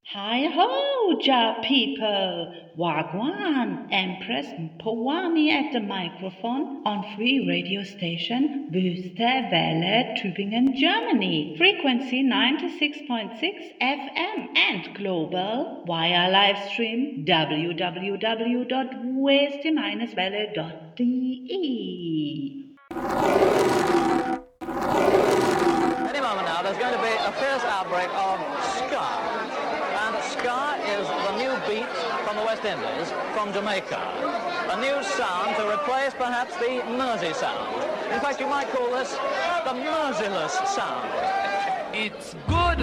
Hi ho, Ja people! Wagwan, Empress Powami at the microphone on free radio station Wüste Welle, Tübingen, Germany. Frequency 96.6 FM and global via live stream www.weste-welle.de. Any moment now, there's going to be a fierce outbreak of ska. And ska is the new beat from the West Indies, from Jamaica. A new sound to replace perhaps the Mersey sound. In fact, you might call this the Merciless sound. It's good.